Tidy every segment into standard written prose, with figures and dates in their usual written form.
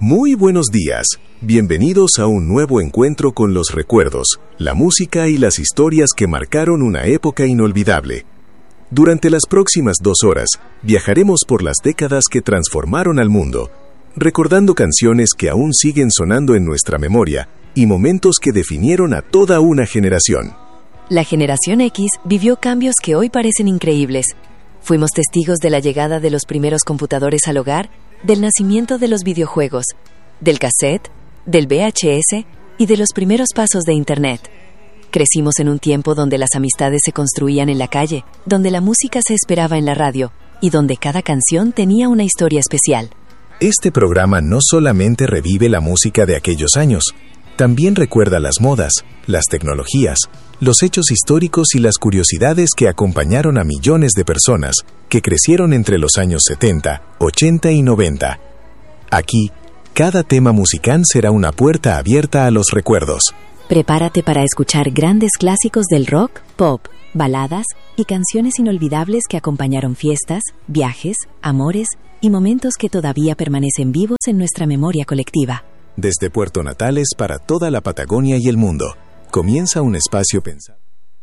Muy buenos días. Bienvenidos a un nuevo encuentro con los recuerdos, la música y las historias que marcaron una época inolvidable. Durante las próximas 2 horas, viajaremos por las décadas que transformaron al mundo, recordando canciones que aún siguen sonando en nuestra memoria y momentos que definieron a toda una generación. La generación X vivió cambios que hoy parecen increíbles. Fuimos testigos de la llegada de los primeros computadores al hogar, del nacimiento de los videojuegos, del cassette, del VHS y de los primeros pasos de Internet. Crecimos en un tiempo donde las amistades se construían en la calle, donde la música se esperaba en la radio y donde cada canción tenía una historia especial. Este programa no solamente revive la música de aquellos años, también recuerda las modas, las tecnologías, los hechos históricos y las curiosidades que acompañaron a millones de personas que crecieron entre los años 70, 80 y 90. Aquí, cada tema musical será una puerta abierta a los recuerdos. Prepárate para escuchar grandes clásicos del rock, pop, baladas y canciones inolvidables que acompañaron fiestas, viajes, amores y momentos que todavía permanecen vivos en nuestra memoria colectiva. Desde Puerto Natales para toda la Patagonia y el mundo, comienza un espacio pensado.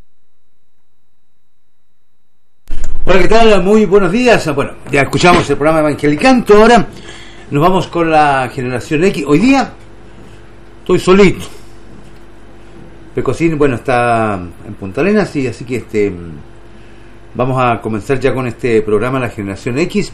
Hola, ¿qué tal? Muy buenos días. Bueno, ya escuchamos el programa Evangelicanto. Ahora nos vamos con la generación X. Hoy día estoy solito. Pecosín, bueno, está en Punta Arenas, y así que vamos a comenzar ya con este programa, la generación X.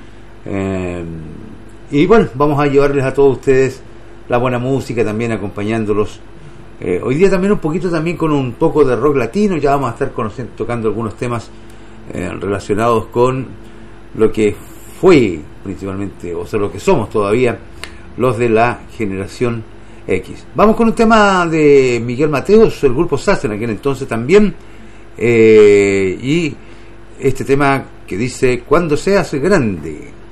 Y bueno, vamos a llevarles a todos ustedes la buena música, también acompañándolos. Hoy día también un poquito también con un poco de rock latino. Ya vamos a estar tocando algunos temas relacionados con lo que fue principalmente, o sea, lo que somos todavía los de la generación X. Vamos con un tema de Miguel Mateos, el grupo SAS en aquel entonces también, y este tema que dice: cuando seas grande.